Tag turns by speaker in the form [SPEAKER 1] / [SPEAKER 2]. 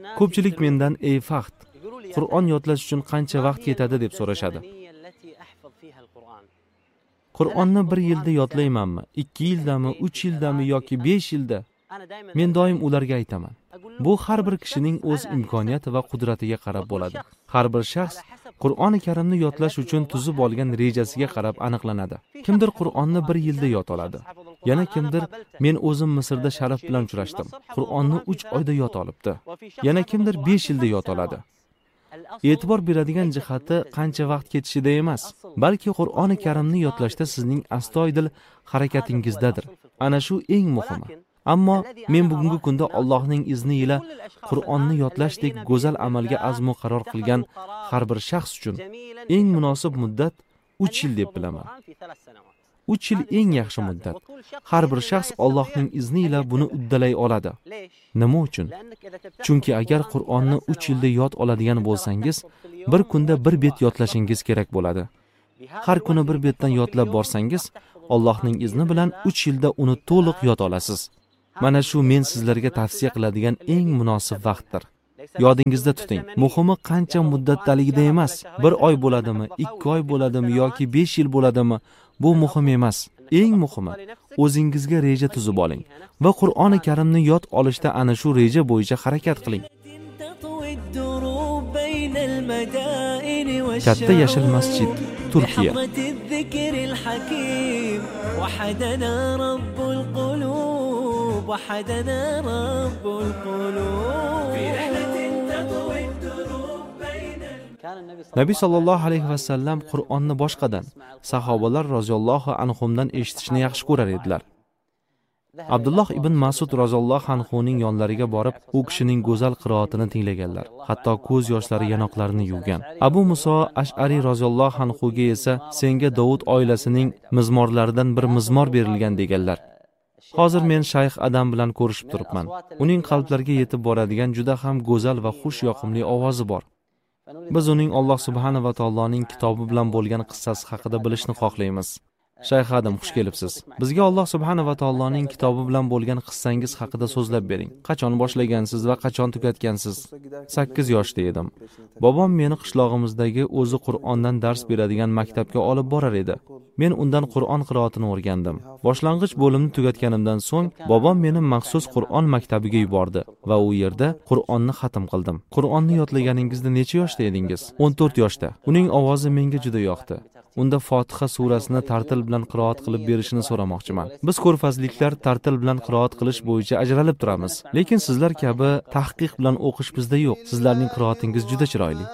[SPEAKER 1] Ko'pchilik mendan ey Faxt, Qur'on yodlash uchun qancha vaqt ketadi deb so'rashadi. Qur'onni 1 yilda yodlaymanmi, 2 yildami, 3 yildami yoki 5 yilda? Men doim ularga aytaman. Bu har bir kishining o'z imkoniyati va qudratiga qarab bo'ladi. Har bir shaxs Qur'oni Karimni yodlash uchun tuzib olgan rejasiga qarab aniqlanadi. Kimdir Qur'onni 1 yilda yod oladi. Yana kimdir men o'zim Misrda Sharaf bilan uchrashdim. Qur'onni 3 oyda yod olibdi. Yana kimdir 5 yilda yod oladi. E'tibor beradigan jihati qancha vaqt ketishida emas, balki Qur'oni Karimni yodlashda sizning astoydil harakatingizdadir. Ana shu eng muhimi. Ammo men bugungi kunda Allohning izni ila Qur'onni yodlashdek go'zal amalga azmu qaror qilgan har bir shaxs uchun eng munosib muddat 3 yil deb bilaman. 3 yil eng yaxshi muddat. Har bir shaxs Allohning izni ila buni uddalay oladi. Nima uchun? Chunki agar Qur'onni 3 yilda yod oladigan bo'lsangiz, bir kunda bir bet yodlashingiz kerak bo'ladi. Har kuni bir betdan yodlab borsangiz, Allohning izni bilan 3 yilda uni to'liq yod olasiz. Mana shu men sizlarga tavsiya qiladigan eng munosib vaqtdir. Yodingizda tuting. Muhimi qancha muddatdaligida emas, 1 oy bo'ladimi, 2 oy bo'ladimi yoki 5 yil bo'ladimi, bu muhim emas. Eng muhimi, o'zingizga reja tuzib oling va Qur'oni Karimni yod olishda ana shu reja bo'yicha harakat qiling. Katta yashil masjid, Turkiya.
[SPEAKER 2] وحدنا رب القلوب في رحلة تطوي الدروب بين
[SPEAKER 1] Nabiy sallallohu alayhi va sallam Qur'onni boshqadan, sahobalar roziyallohu anhumdan eshitishni yaxshi ko'rar edilar. Abdulloh ibn Mas'ud roziyallohu anhuning yonlariga borib, u kishining go'zal qiroatini tinglaganlar. Hatto ko'z yoshlari yanoqlarini yuvgan. Abu Muso Ash'ari roziyallohu anhuga esa senga Davud oilasining mizmorlaridan bir mizmor berilgan deganlar. Hozir men Shayx Adam bilan ko'rishib turibman. Uning qalblarga yetib boradigan juda ham go'zal va xush yoqimli ovozi bor. Biz uning Alloh subhanahu va taoloning kitobi bilan bo'lgan qissasi haqida bilishni xohlaymiz. Shayx Adam, xush kelibsiz. Bizga Alloh subhanahu va taoloning kitobi bilan bo'lgan qissangiz haqida so'zlab bering. Qachon boshlagansiz va qachon tugatgansiz? 8 yoshda edim. Bobom meni qishlog'imizdagi o'zi Qur'ondan dars beradigan maktabga olib borar edi. Men undan Qur'on qiroatini o'rgandim. Boshlang'ich bo'limni tugatganimdan so'ng bobom meni maxsus Qur'on maktabiga yubordi va u yerda Qur'onni xatm qildim. Qur'onni yodlaganingizda necha yoshda edingiz? 14 yoshda. Uning ovozi menga juda yoqdi. Unda Fotiha surasini tartil bilan qiroat qilib berishini so'ramoqchiman. Biz ko'rfazliklar tartil bilan qiroat qilish bo'yicha ajralib turamiz. Lekin sizlar kabi tahqiq bilan o'qish bizda yo'q. Sizlarning qiroatingiz juda chiroyli.